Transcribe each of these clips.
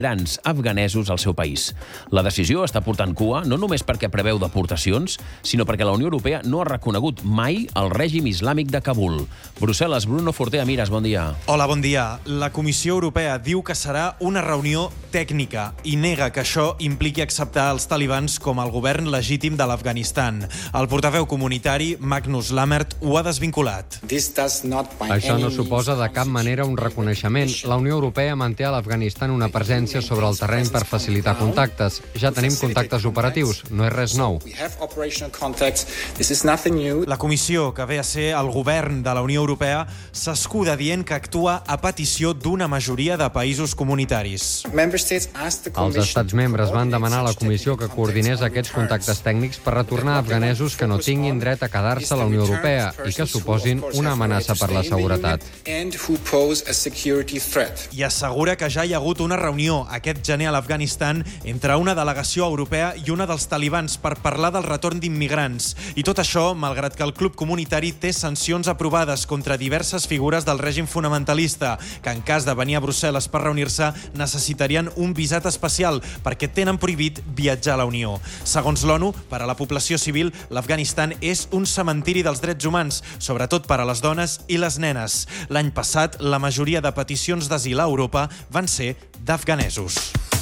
grans afganesos al seu país. La decisió està portant cua no només perquè preveu deportacions, sinó perquè la Unió Europea no ha reconegut mai el règim islàmic de Kabul. Brussel·les, Bruno Fortea Miras, bon dia. Hola, bon dia. La Comissió Europea diu que serà una reunió tècnica i nega que això impliqui acceptar els talibans com el govern legítim de l'Afganistan. El portaveu comunitari, Magnus Lammert, ho ha desvinculat. Això no suposa de cap manera un reconeixement. La Unió Europea manté a l'Afganistan una presència sobre el terreny per facilitar contactes. Ja tenim contactes operatius, no és res nou. La comissió, que ve a ser el govern de la Unió Europea, s'escuda dient que actua a petició d'una majoria de països comunitaris. Els estats membres van demanar a la comissió que coordinés aquests contactes tècnics per retornar afganesos que no tinguin dret a quedar-se a la Unió Europea i que suposin una amenaça per la seguretat. I assegura que ja hi ha hagut una reunió aquest gener a l'Afganistan entre una delegació europea i una dels talibans per parlar del retorn d'immigrants. I tot això, malgrat que el club comunitari té sancions aprovades contra diverses figures del règim fonamentalista, que en cas de venir a Brussel·les per reunir-se necessitarien un visat especial perquè tenen prohibit viatjar a la Unió. Segons l'ONU, per a la població civil, l'Afganistan és un cementiri dels drets humans, sobretot per a les dones i les nenes. L'any passat, la majoria de peticions d'asil a Europa van ser d'afganesos.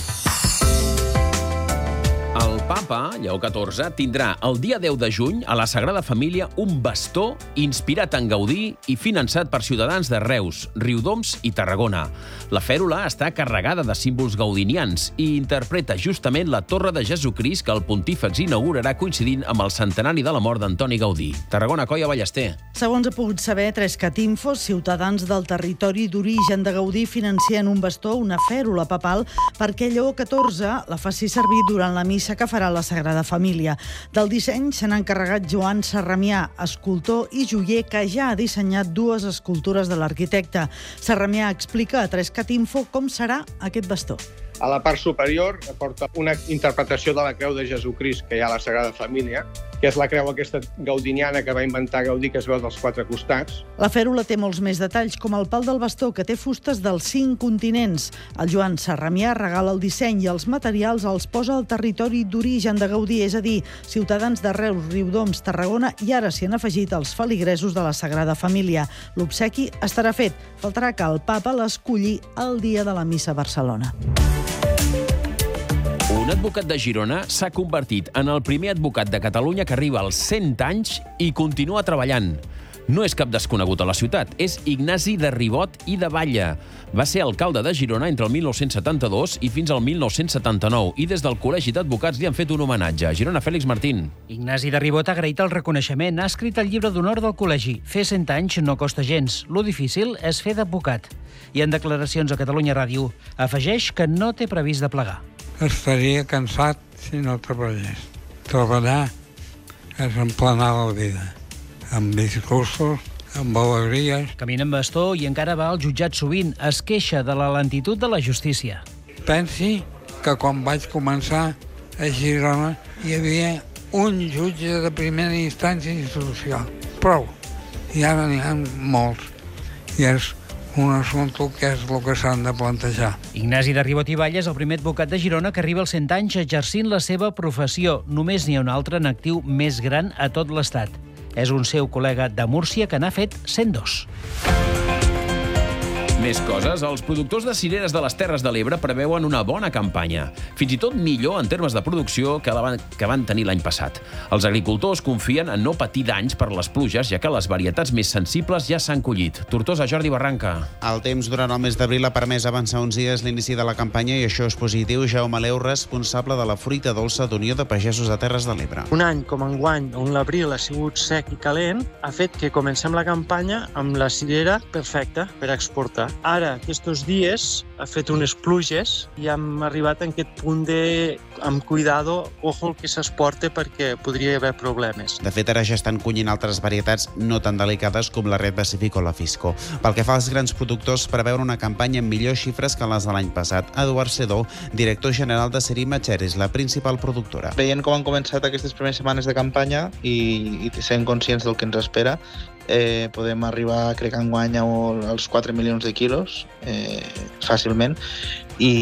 El papa, Lleó XIV, tindrà el dia 10 de juny a la Sagrada Família un bastó inspirat en Gaudí i finançat per ciutadans de Reus, Riudoms i Tarragona. La fèrula està carregada de símbols gaudinians i interpreta justament la Torre de Jesucrist que el pontífex inaugurarà coincidint amb el centenari de la mort d'Antoni Gaudí. Tarragona, Coia Ballester. Segons ha pogut saber 3catinfo, ciutadans del territori d'origen de Gaudí financien un bastó, una fèrula papal, perquè Lleó XIV la faci servir durant la missa que farà la Sagrada Família. Del disseny se n'ha encarregat Joan Sarramià, escultor i joier que ja ha dissenyat dues escultures de l'arquitecte. Sarramià explica a 3catinfo com serà aquest bastó. A la part superior porta una interpretació de la creu de Jesucrist que hi ha a la Sagrada Família, que és la creu aquesta gaudiniana que va inventar Gaudí, que es veu dels quatre costats. La fèrula té molts més detalls, com el pal del bastó, que té fustes dels 5 continents. El Joan Sarramià regala el disseny i els materials els posa al territori d'origen de Gaudí, és a dir, ciutadans de Reus, Riudoms, Tarragona, i ara s'hi han afegit els feligresos de la Sagrada Família. L'obsequi estarà fet. Faltarà que el papa l'esculli el dia de la missa a Barcelona. Un advocat de Girona s'ha convertit en el primer advocat de Catalunya que arriba als 100 anys i continua treballant. No és cap desconegut a la ciutat, és Ignasi de Ribot i de Balla. Va ser alcalde de Girona entre el 1972 i fins al 1979 i des del Col·legi d'Advocats li han fet un homenatge. A Girona, Fèlix Martín. Ignasi de Ribot ha agraït el reconeixement. Ha escrit el llibre d'honor del col·legi. Fer 100 anys no costa gens. Lo difícil és fer d'advocat. I en declaracions a Catalunya Ràdio afegeix que no té previst de plegar. Estaria cansat si no treballés. Treballar és emplenar la vida, amb discursos, amb alegries. Camina amb bastó i encara va al jutjat sovint. Es queixa de la lentitud de la justícia. Pensi que quan vaig començar a Girona hi havia un jutge de primera instància instrucció. Prou. I ara n'hi ha molts. I és un assumpte que és el que s'han de plantejar. Ignasi de Ribot i Balla és el primer advocat de Girona que arriba als 100 anys exercint la seva professió. Només n'hi ha un altre en actiu més gran a tot l'Estat. És un seu col·lega de Múrcia que n'ha fet 102. Més coses, els productors de cireres de les Terres de l'Ebre preveuen una bona campanya, fins i tot millor en termes de producció que van tenir l'any passat. Els agricultors confien en no patir danys per les pluges, ja que les varietats més sensibles ja s'han collit. Tortosa, Jordi Barranca. El temps durant el mes d'abril ha permès avançar uns dies l'inici de la campanya i això és positiu. Jaume Leu, responsable de la fruita dolça d'Unió de Pagesos de Terres de l'Ebre. Un any com enguany, on l'abril ha sigut sec i calent, ha fet que comencem la campanya amb la cirera perfecta per exportar. Ara, aquests dies, ha fet unes pluges i hem arribat a aquest punt de, amb cuidado, ojo el que s'exporta perquè podria haver problemes. De fet, ara ja estan collint altres varietats no tan delicades com la Red Pacific o la Fisco. Pel que fa als grans productors, preveuen una campanya amb millors xifres que les de l'any passat. Eduard Sedó, director general de Serima Cherries, la principal productora. Veient com han començat aquestes primeres setmanes de campanya i sent conscients del que ens espera, podem arribar, crec, enguany als 4 milions de quilos fàcilment